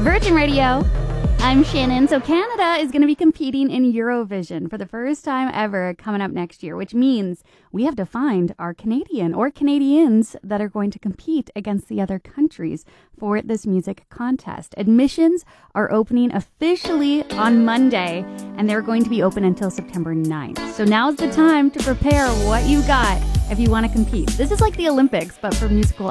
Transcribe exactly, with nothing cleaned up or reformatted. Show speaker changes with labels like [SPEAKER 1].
[SPEAKER 1] Virgin Radio. I'm Shannon. So Canada is going to be competing in Eurovision for the first time ever coming up next year, which means we have to find our Canadian or Canadians that are going to compete against the other countries for this music contest. Admissions are opening officially on Monday, and they're going to be open until September ninth. So now's the time to prepare what you got if you want to compete. This is like the Olympics, but for musical